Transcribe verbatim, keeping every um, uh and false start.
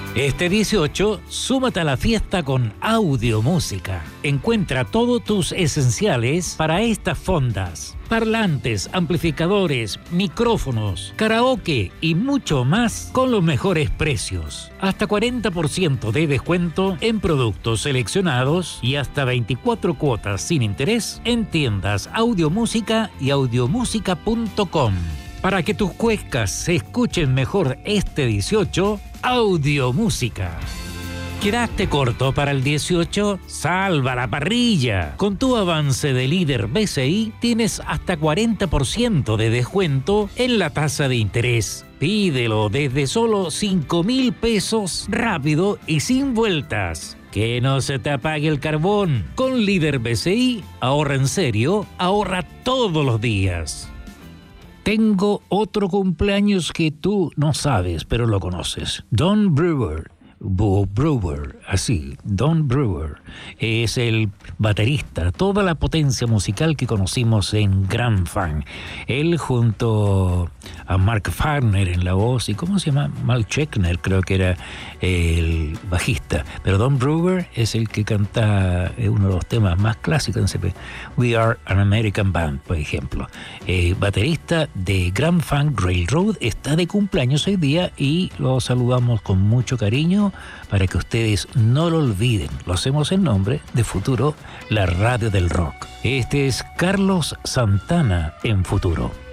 Este dieciocho, súmate a la fiesta con Audio Música. Encuentra todos tus esenciales para estas fondas: parlantes, amplificadores, micrófonos, karaoke y mucho más con los mejores precios. Hasta cuarenta por ciento de descuento en productos seleccionados y hasta veinticuatro cuotas sin interés en tiendas Audio Música y audiomúsica punto com. Para que tus cuecas se escuchen mejor este dieciocho, Audio Música. ¿Quedaste corto para el dieciocho? ¡Salva la parrilla! Con tu avance de líder B C I tienes hasta cuarenta por ciento de descuento en la tasa de interés. Pídelo desde solo cinco mil pesos, rápido y sin vueltas. Que no se te apague el carbón. Con líder B C I, ahorra en serio, ahorra todos los días. Tengo otro cumpleaños que tú no sabes, pero lo conoces. Don Brewer. Bo Brewer, así, Don Brewer, es el baterista, toda la potencia musical que conocimos en Grand Funk. Él junto a Mark Farner en la voz, y ¿cómo se llama? Mal Checkner, creo que era el bajista. Pero Don Brewer es el que canta uno de los temas más clásicos en C P. We Are an American Band, por ejemplo. Eh, baterista de Grand Funk Railroad, está de cumpleaños hoy día y lo saludamos con mucho cariño para que ustedes no lo olviden. Lo hacemos en nombre de Futuro, la radio del rock. Este es Carlos Santana en Futuro.